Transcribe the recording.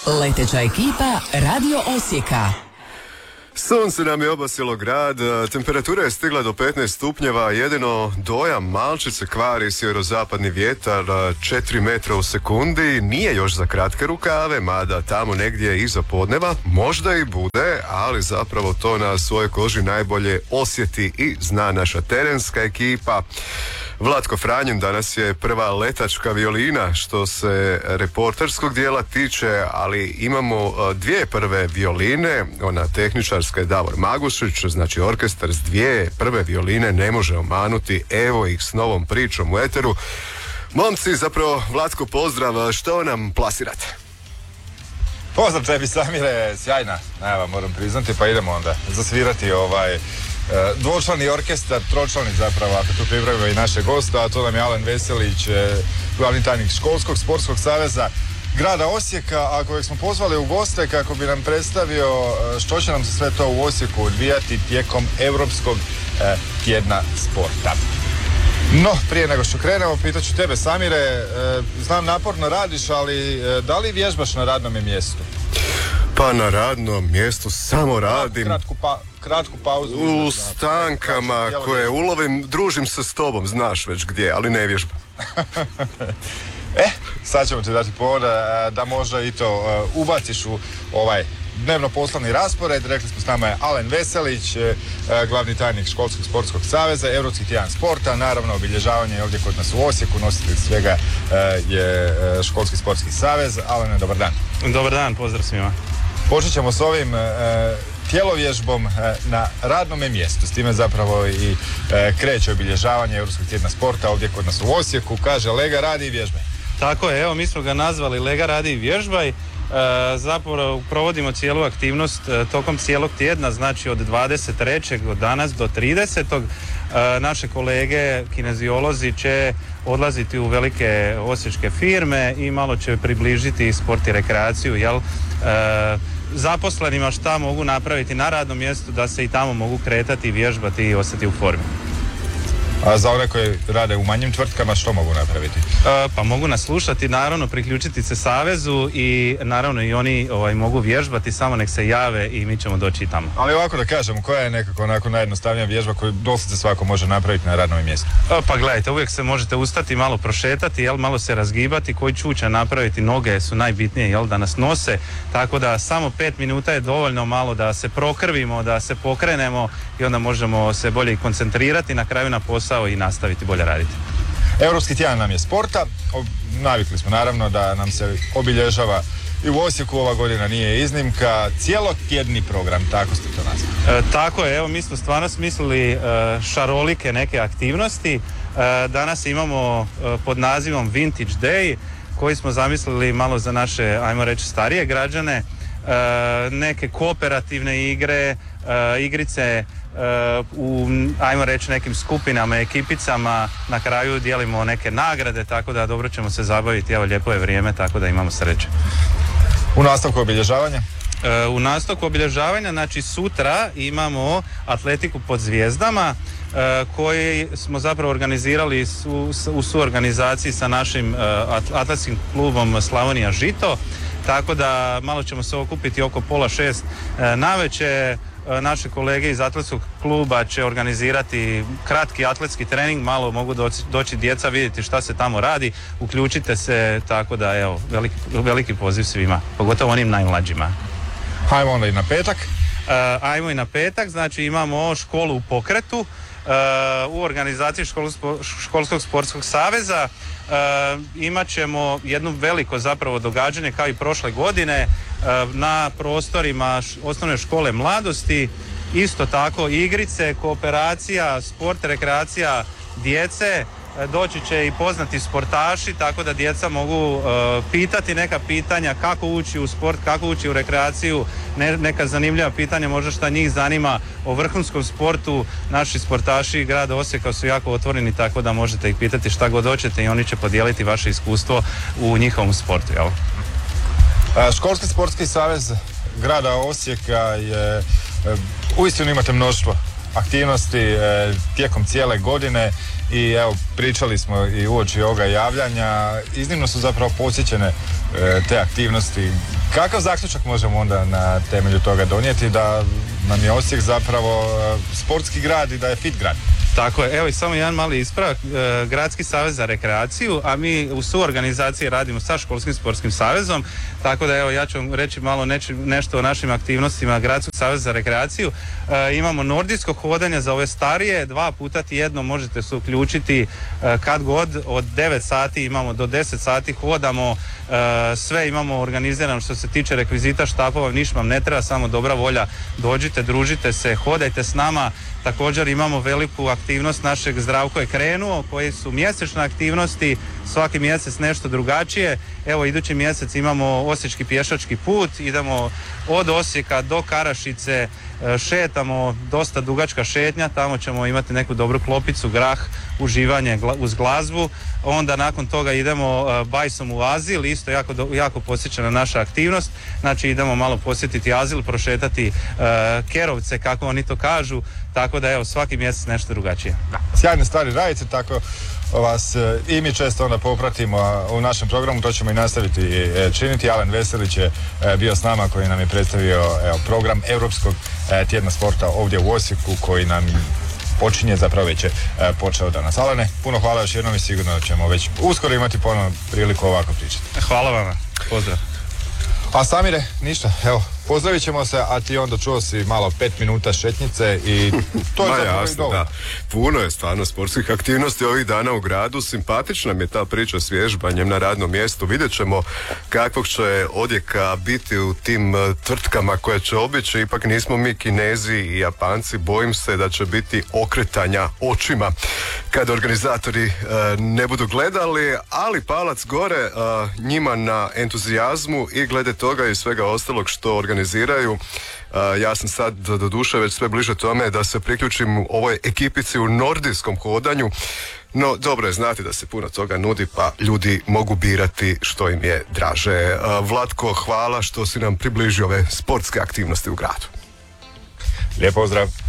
Leteća ekipa Radio Osijeka. Sunce nam je obasilo grad, temperatura je stigla do 15 stupnjeva, jedino dojam malčice kvari sjeverozapadni vjetar 4 metra u sekundi, nije još za kratke rukave, mada tamo negdje iza podneva možda i bude, ali zapravo to na svojoj koži najbolje osjeti i zna naša terenska ekipa. Vlatko Franjin danas je prva letačka violina što se reporterskog dijela tiče, ali imamo dvije prve violine, ona tehničarska je Davor Magušić, znači orkestar s dvije prve violine ne može omanuti, evo ih s novom pričom u eteru. Momci, zapravo Vlatko, pozdrav, što nam plasirate? Pozdrav tebi, Samire, sjajna najava, moram priznati, pa idemo onda zasvirati dvočlani orkestar, tročlani zapravo, ako tu pripremimo i naše gosta, a to nam je Alen Veselić, glavni tajnik Školskog sportskog saveza grada Osijeka, a kojeg smo pozvali u goste kako bi nam predstavio što će nam se sve to u Osijeku odvijati tijekom Europskog tjedna sporta. No, prije nego što krenemo, pitaću tebe, Samire, znam naporno radiš, ali da li vježbaš na radnom mjestu? Pa na radnom mjestu samo radim. Kratku pauzu. U stankama koje ulovim, družim se s tobom, znaš već gdje, ali ne vježbam. Sad ćemo ti dati povoda da možda i to ubaciš u ovaj dnevno poslovni raspored. Rekli smo, s nama je Alen Veselić, glavni tajnik Školskog sportskog saveza, Europski tjedan sporta, naravno obilježavanje ovdje kod nas u Osijeku, nositelj svega je Školski sportski savez. Alene, dobar dan. Dobar dan, pozdrav svima. Počet ćemo s ovim tjelovježbom na radnome mjestu. S time zapravo i kreće obilježavanje Europskog tjedna sporta ovdje kod nas u Osijeku. Kaže, lega, radi i vježbaj. Tako je, evo mi smo ga nazvali lega, radi i vježbaj. Zapravo provodimo cijelu aktivnost tokom cijelog tjedna, znači od 23. od danas do 30. Naše kolege kineziolozi će odlaziti u velike osječke firme i malo će približiti sport i rekreaciju, jel? Zaposlenima šta mogu napraviti na radnom mjestu da se i tamo mogu kretati, vježbati i ostati u formi. A za one koji rade u manjim tvrtkama što mogu napraviti? Pa mogu nas slušati, naravno priključiti se savezu i naravno i oni mogu vježbati, samo nek se jave i mi ćemo doći tamo. Ali ovako da kažem, koja je nekako onako najjednostavnija vježba koju doslovce svako može napraviti na radnom mjestu? Pa gledajte, uvijek se možete ustati, malo prošetati, malo se razgibati, koji čuča napraviti, noge su najbitnije, da nas nose, tako da samo 5 minuta je dovoljno malo da se prokrvimo, da se pokrenemo i onda možemo se bolje koncentrirati na kraju na posao i nastaviti bolje raditi. Europski tjedan nam je sporta, navikli smo naravno da nam se obilježava i u Osijeku, ova godina nije iznimka, cijelotjedni program, tako ste to nazvali. Tako je, evo mi smo stvarno smislili šarolike neke aktivnosti. Danas imamo pod nazivom Vintage Day, koji smo zamislili malo za naše, ajmo reći, starije građane, neke kooperativne igre, igrice u, ajmo reći, nekim skupinama, ekipicama, na kraju dijelimo neke nagrade, tako da dobro ćemo se zabaviti, evo lijepo je vrijeme, tako da imamo sreće. U nastavku obilježavanja? U nastavku obilježavanja, znači sutra imamo atletiku pod zvijezdama, koji smo zapravo organizirali u suorganizaciji sa našim atletskim klubom Slavonija Žito, tako da malo ćemo se okupiti oko 5:30 navečer. Naše kolege iz atletskog kluba će organizirati kratki atletski trening, malo mogu doći djeca vidjeti šta se tamo radi, uključite se, tako da evo, veliki poziv svima, pogotovo onim najmlađima. Hajmo onda i na petak. Ajmo i na petak, znači imamo školu u pokretu u organizaciji Školskog sportskog saveza. Imat ćemo jedno veliko zapravo događanje kao i prošle godine na prostorima osnovne škole mladosti, isto tako igrice, kooperacija, sport, rekreacija djece. Doći će i poznati sportaši, tako da djeca mogu pitati neka pitanja kako ući u sport, kako ući u rekreaciju, neka zanimljiva pitanja, možda šta njih zanima o vrhunskom sportu. Naši sportaši grada Osijeka su jako otvoreni, tako da možete ih pitati šta god hoćete i oni će podijeliti vaše iskustvo u njihovom sportu. Jel? Školski sportski savez grada Osijeka je, uistinu imate mnoštvo aktivnosti tijekom cijele godine i evo, pričali smo i uoči ovoga javljanja, iznimno su zapravo posjećene te aktivnosti. Kakav zaključak možemo onda na temelju toga donijeti da nam je Osijek zapravo sportski grad i da je fit grad? Tako je, evo i samo jedan mali ispravak, Gradski savez za rekreaciju, a mi u suorganizaciji radimo sa Školskim sportskim savezom, tako da evo ja ću vam reći malo nešto o našim aktivnostima Gradskog saveza za rekreaciju. Imamo nordijsko hodanje za ove starije, 2 puta tjedno možete se uključiti kad god, od 9 sati imamo do 10 sati hodamo, sve imamo organizirano što se tiče rekvizita, štapova, ništa vam ne treba, samo dobra volja, dođite, družite se, hodajte s nama. Također imamo veliku aktivnost našeg Zdravko je krenuo, koji su mjesečne aktivnosti, svaki mjesec nešto drugačije. Evo, idući mjesec imamo Osječki pješački put, idemo od Osijeka do Karašice, šetamo, dosta dugačka šetnja, tamo ćemo imati neku dobru klopicu, grah, uživanje uz glazbu. Onda nakon toga idemo bajsom u azil, isto jako posjećana naša aktivnost. Znači idemo malo posjetiti azil, prošetati kerovce, kako oni to kažu, tako da evo, svaki mjesec nešto drugačije. Sjajne stvari radite, tako vas i mi često onda popratimo u našem programu, to ćemo i nastaviti činiti. Alen Veselić je bio s nama, koji nam je predstavio program Europskog tjedna sporta ovdje u Osijeku, koji nam počinje, zapravo već je počeo danas. Alene, puno hvala još jednom i sigurno ćemo već uskoro imati ponovno priliku ovako pričati. Hvala vama, pozdrav. A Samire, ništa, evo, pozdravit ćemo se, a ti onda čuo si malo 5 minuta šetnjice i to je zapravo jasno, da. Puno je stvarno sportskih aktivnosti ovih dana u gradu, simpatična mi je ta priča s vježbanjem na radnom mjestu, vidjet ćemo kakvog će odjeka biti u tim tvrtkama koje će obići, ipak nismo mi Kinezi i Japanci, bojim se da će biti okretanja očima kad organizatori ne budu gledali, ali palac gore njima na entuzijazmu i glede toga i svega ostalog što organiziraju. Ja sam sad do duše već sve bliže tome da se priključim ovoj ekipici u nordijskom hodanju, no dobro je znati da se puno toga nudi, pa ljudi mogu birati što im je draže. Vlatko, hvala što si nam približio ove sportske aktivnosti u gradu. Lijep pozdrav.